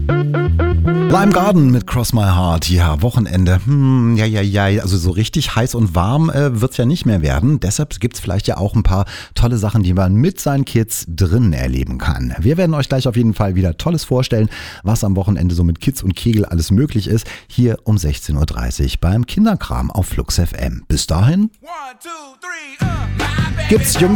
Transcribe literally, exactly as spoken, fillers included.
Lime Garden mit Cross My Heart. Ja, Wochenende. Hm, ja, ja, ja. Also so richtig heiß und warm äh, wird es ja nicht mehr werden. Deshalb gibt es vielleicht ja auch ein paar tolle Sachen, die man mit seinen Kids drinnen erleben kann. Wir werden euch gleich auf jeden Fall wieder Tolles vorstellen, was am Wochenende so mit Kids und Kegel alles möglich ist. Hier um sechzehn Uhr dreißig beim Kinderkram auf Flux F M. Bis dahin gibt's Jungs